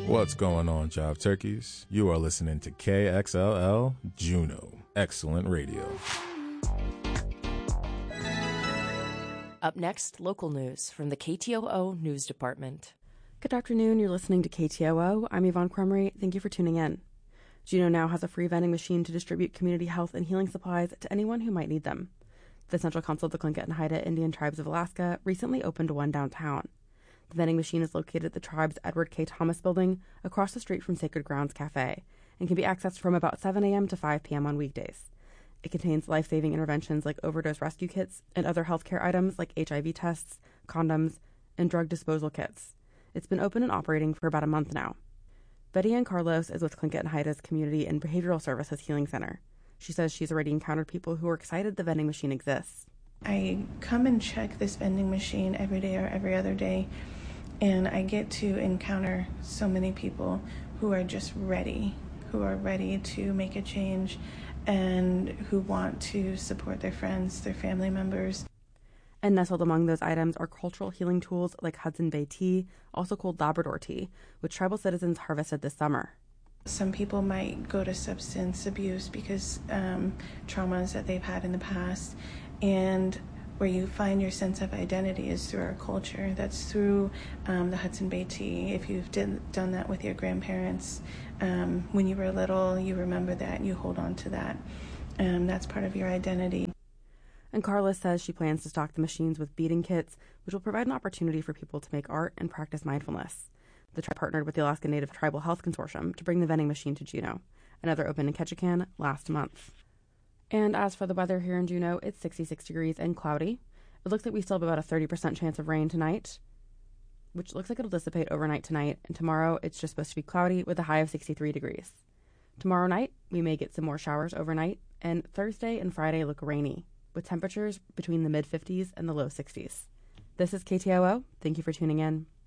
What's going on, Job Turkeys? You are listening to KXLL Juneau. Excellent radio. Up next, local news from the KTOO News Department. Good afternoon. You're listening to KTOO. I'm Yvonne Crumry. Thank you for tuning in. Juneau now has a free vending machine to distribute community health and healing supplies to anyone who might need them. The Central Council of the Tlingit and Haida Indian Tribes of Alaska recently opened one downtown. The vending machine is located at the tribe's Edward K. Thomas building across the street from Sacred Grounds Cafe and can be accessed from about 7 a.m. to 5 p.m. on weekdays. It contains life-saving interventions like overdose rescue kits and other healthcare items like HIV tests, condoms, and drug disposal kits. It's been open and operating for about a month now. Betty Ann Carlos is with Tlingit and Haida's Community and Behavioral Services Healing Center. She says she's already encountered people who are excited the vending machine exists. I come and check this vending machine every day or every other day, and I get to encounter so many people who are just ready, who are ready to make a change and who want to support their friends, their family members. And nestled among those items are cultural healing tools like Hudson Bay tea, also called Labrador tea, which tribal citizens harvested this summer. Some people might go to substance abuse because traumas that they've had in the past, and where you find your sense of identity is through our culture. That's through the Hudson Bay tea. If you've done that with your grandparents when you were little, you remember that and you hold on to that. That's part of your identity. And Carla says she plans to stock the machines with beading kits, which will provide an opportunity for people to make art and practice mindfulness. The tribe partnered with the Alaska Native Tribal Health Consortium to bring the vending machine to Juneau. Another opened in Ketchikan last month. And as for the weather here in Juneau, it's 66 degrees and cloudy. It looks like we still have about a 30% chance of rain tonight, which looks like it'll dissipate overnight tonight. And tomorrow, it's just supposed to be cloudy with a high of 63 degrees. Tomorrow night, we may get some more showers overnight. And Thursday and Friday look rainy, with temperatures between the mid-50s and the low 60s. This is KTOO. Thank you for tuning in.